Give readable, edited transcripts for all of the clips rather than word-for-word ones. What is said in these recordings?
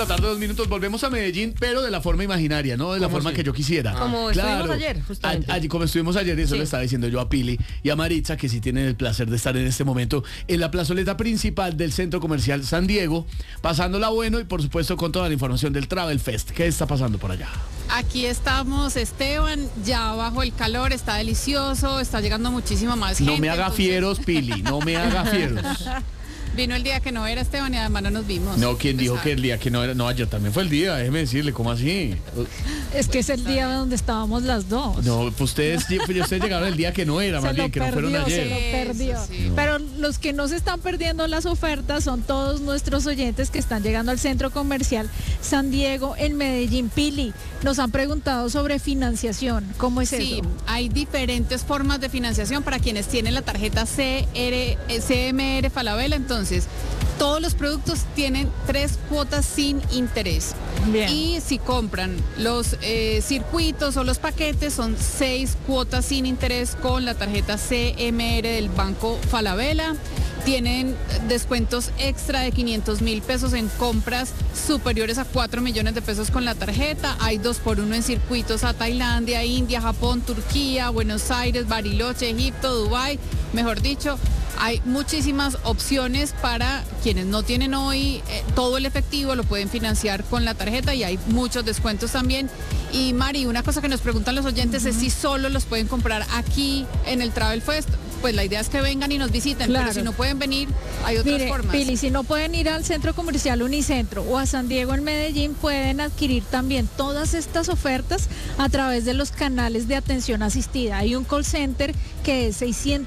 Tarde 2 minutos, volvemos a Medellín, pero de la forma imaginaria, no de la forma que yo quisiera. Como estuvimos ayer, justamente. Allí, como estuvimos ayer, y eso le estaba diciendo yo a Pili y a Maritza, que sí tienen el placer de estar en este momento en la plazoleta principal del Centro Comercial San Diego, pasándola bueno y por supuesto con toda la información del Travel Fest. ¿Qué está pasando por allá? Aquí estamos, Esteban, ya bajo el calor, está delicioso, está llegando muchísima más gente. No me haga fieros, Pili, no me haga fieros. Vino el día que no era, Esteban, y además no nos vimos. No, ¿quién dijo que el día que no era? No, ayer también fue el día, déjeme decirle, ¿cómo así? Es que es el día donde estábamos las dos. No, pues ustedes llegaron el día que no era, más bien, que no fueron ayer. Se lo perdió. Sí. Pero los que no se están perdiendo las ofertas son todos nuestros oyentes que están llegando al Centro Comercial San Diego en Medellín. Pili, nos han preguntado sobre financiación. ¿Cómo es Sí, eso? hay diferentes formas de financiación para quienes tienen la tarjeta CMR Falabella. Entonces, todos los productos tienen 3 cuotas sin interés. Bien. Y si compran los circuitos o los paquetes, son 6 cuotas sin interés con la tarjeta CMR del Banco Falabella. Tienen descuentos extra de 500.000 pesos en compras superiores a 4 millones de pesos con la tarjeta. Hay 2x1 en circuitos a Tailandia, India, Japón, Turquía, Buenos Aires, Bariloche, Egipto, Dubái. Mejor dicho, hay muchísimas opciones para quienes no tienen hoy todo el efectivo, lo pueden financiar con la tarjeta y hay muchos descuentos también. Y Mari, una cosa que nos preguntan los oyentes es si solo los pueden comprar aquí en el Travel Fest. Pues la idea es que vengan y nos visiten, Claro. pero si no pueden venir, hay otras Mire, formas. Pili, si no pueden ir al Centro Comercial Unicentro o a San Diego en Medellín, pueden adquirir también todas estas ofertas a través de los canales de atención asistida. Hay un call center que es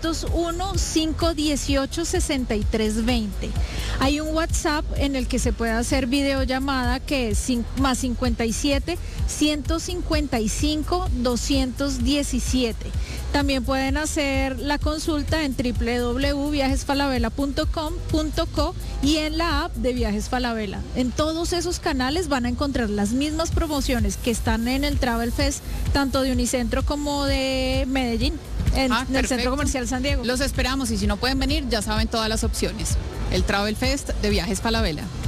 601-518-6320. Hay un WhatsApp en el que se puede hacer videollamada que es más 57-155-217. También pueden hacer la consulta en www.viajesfalabella.com.co y en la app de Viajes Falabella. En todos esos canales van a encontrar las mismas promociones que están en el Travel Fest, tanto de Unicentro como de Medellín, en el Perfecto. Centro Comercial San Diego. Los esperamos y si no pueden venir, ya saben todas las opciones. El Travel Fest de Viajes Falabella.